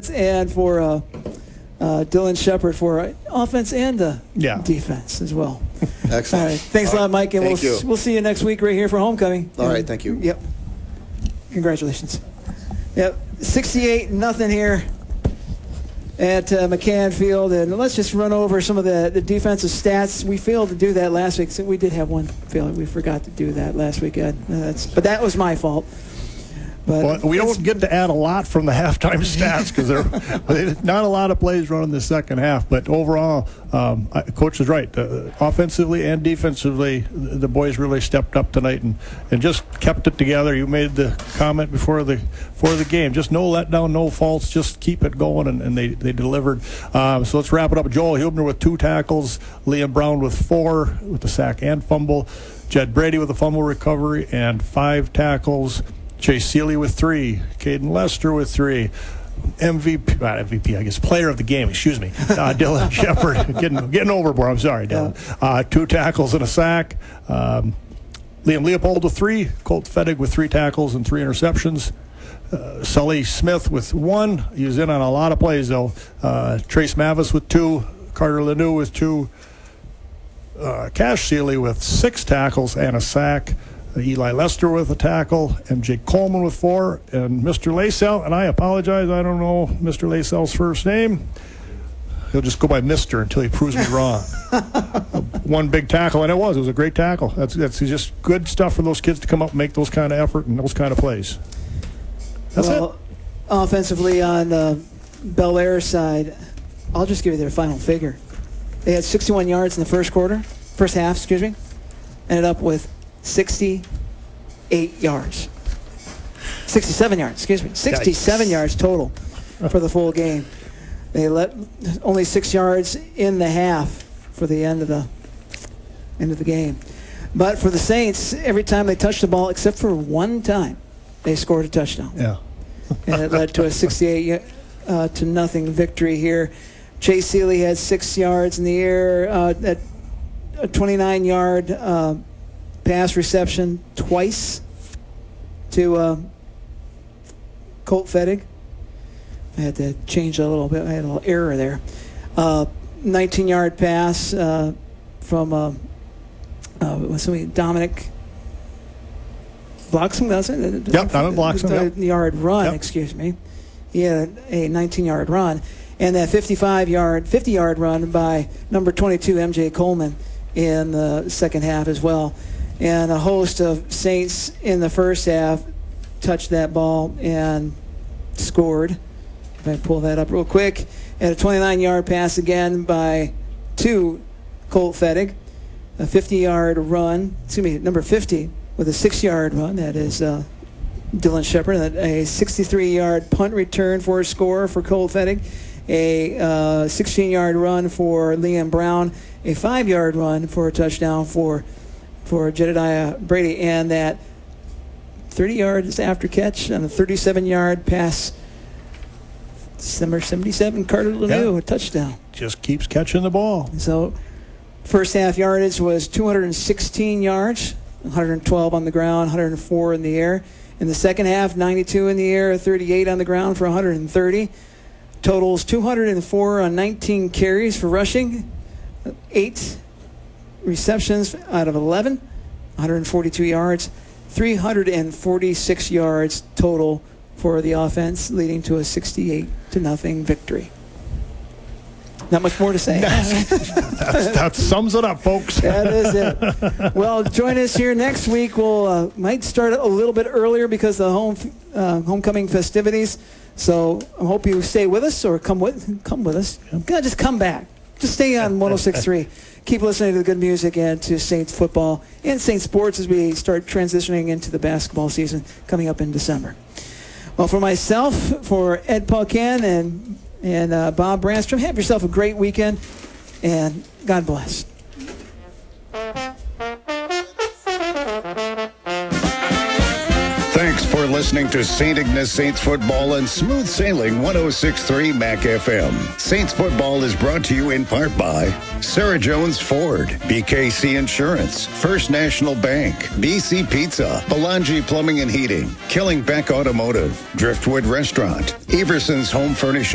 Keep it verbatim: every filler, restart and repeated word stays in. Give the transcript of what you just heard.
Shepard and for uh, uh, Dylan Shepard for offense and uh, yeah. defense as well. Excellent. All right. Thanks All a lot, Mike, and Thank we'll you. we'll see you next week right here for homecoming. All and, right. Thank you. Yep. Congratulations. Yep. sixty-eight nothing here at uh, McCann Field, and let's just run over some of the, the defensive stats. We failed to do that last week. So we did have one failure. We forgot to do that last week, Ed. Uh, that's, but that was my fault. But well, we don't get to add a lot from the halftime stats because there's not a lot of plays running the second half. But overall, um, I, Coach is right. Uh, offensively and defensively, the, the boys really stepped up tonight and, and just kept it together. You made the comment before the before the game. Just no letdown, no faults. Just keep it going, and, and they, they delivered. Um, so let's wrap it up. Joel Hubner with two tackles. Liam Brown with four, with the sack and fumble. Jed Brady with a fumble recovery and five tackles. Chase Seeley with three. Caden Lester with three. M V P, not M V P, I guess, player of the game, excuse me. Uh, Dylan Shepard, getting getting overboard. I'm sorry, Dylan. Uh, two tackles and a sack. Um, Liam Leopold with three. Colt Fettig with three tackles and three interceptions. Uh, Sully Smith with one. He was in on a lot of plays, though. Uh, Trace Mavis with two. Carter Lanou with two. Uh, Cash Seeley with six tackles and a sack. Eli Lester with a tackle, and Jake Coleman with four, and Mister Lacell, and I apologize, I don't know Mister Lacell's first name. He'll just go by Mister until he proves me wrong. One big tackle, and it was. It was a great tackle. That's that's just good stuff for those kids to come up and make those kind of effort and those kind of plays. That's well, it. Offensively on the Bel Air side, I'll just give you their final figure. They had sixty-one yards in the first quarter, first half, excuse me. Ended up with sixty-eight yards. sixty-seven yards, excuse me. sixty-seven Yikes. Yards total for the full game. They let only six yards in the half for the end of the end of the game. But for the Saints, every time they touched the ball, except for one time, they scored a touchdown. Yeah. And it led to a sixty-eight uh, to nothing victory here. Chase Seeley had six yards in the air, uh, at a twenty-nine yard uh, pass reception twice to uh, Colt Fettig. I had to change a little bit. I had a little error there. Uh, nineteen yard pass uh, from uh, uh, somebody, Dominic Bloxham, that's it? Yep, Dominic Bloxham. The Yep. yard run, Yep. excuse me. He had a nineteen yard run. And that fifty-five yard, fifty yard run by number twenty-two, M J Coleman, in the second half as well. And a host of Saints in the first half touched that ball and scored. If I pull that up real quick. And a twenty-nine yard pass again by two, Colt Fettig. A fifty yard run, excuse me, number fifty with a six yard run. That is uh, Dylan Shepard. A sixty-three yard punt return for a score for Colt Fettig. A uh, sixteen yard run for Liam Brown. A five yard run for a touchdown for for Jedediah Brady. And that thirty yards after catch on a thirty-seven yard pass. Number seventy-seven, Carter Lanou, yeah. A touchdown. Just keeps catching the ball. So first half yardage was two hundred sixteen yards, one hundred twelve on the ground, one hundred four in the air. In the second half, ninety-two in the air, thirty-eight on the ground for one hundred thirty. Totals two hundred four on nineteen carries for rushing, eight receptions out of eleven, one hundred forty-two yards, three hundred forty-six yards total for the offense, leading to a sixty-eight to nothing victory. Not much more to say. That's, that sums it up, folks. That is it. Well, join us here next week. We'll uh, might start a little bit earlier because of the home uh, homecoming festivities. So I hope you stay with us or come with come with us. God, just come back. Just stay on one oh six point three. Keep listening to the good music and to Saints football and Saints sports as we start transitioning into the basketball season coming up in December. Well, for myself, for Ed Pauken and and uh, Bob Brandstrom, have yourself a great weekend, and God bless. Thanks for listening to Saint Ignace Saints Football and Smooth Sailing one oh six point three M A C F M. Saints Football is brought to you in part by Sarah Jones Ford, B K C Insurance, First National Bank, B C Pizza, Belangi Plumbing and Heating, Killing Beck Automotive, Driftwood Restaurant, Everson's Home Furnishing.